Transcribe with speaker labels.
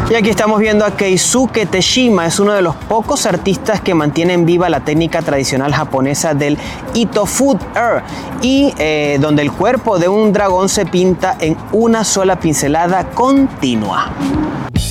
Speaker 1: Y aquí estamos viendo a Keisuke Teshima, es uno de los pocos artistas que mantienen viva la técnica tradicional japonesa del Ito Food Air, y donde el cuerpo de un dragón se pinta en una sola pincelada continua.